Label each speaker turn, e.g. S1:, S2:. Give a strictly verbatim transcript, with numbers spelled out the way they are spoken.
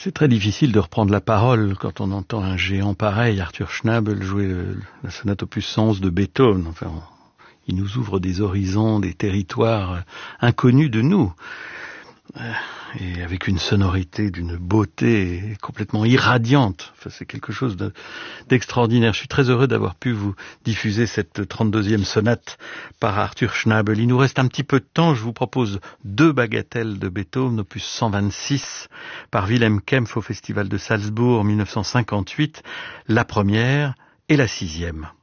S1: C'est très difficile de reprendre la parole quand on entend un géant pareil, Arthur Schnabel, jouer le, la sonate opus cent onze de Beethoven. Enfin, il nous ouvre des horizons, des territoires inconnus de nous. Et avec une sonorité d'une beauté complètement irradiante. Enfin, c'est quelque chose de, d'extraordinaire. Je suis très heureux d'avoir pu vous diffuser cette trente-deuxième sonate par Arthur Schnabel. Il nous reste un petit peu de temps. Je vous propose deux bagatelles de Beethoven, opus cent vingt-six, par Wilhelm Kempff au Festival de Salzbourg en mille neuf cent cinquante-huit. La première et la sixième.